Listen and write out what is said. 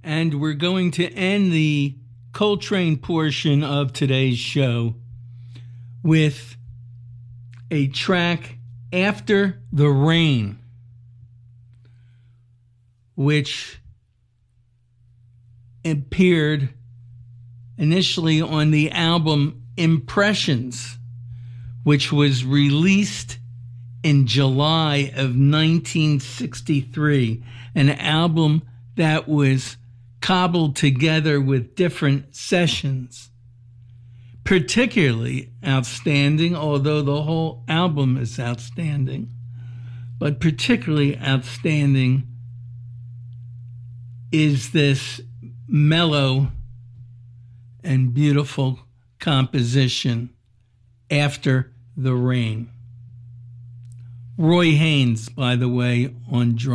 And we're going to end the Coltrane portion of today's show with a track, After the Rain, which appeared initially on the album Impressions, which was released in July of 1963, an album that was cobbled together with different sessions. Particularly outstanding, although the whole album is outstanding, but particularly outstanding is this mellow and beautiful composition, After the Rain. Roy Haynes, by the way, on drums.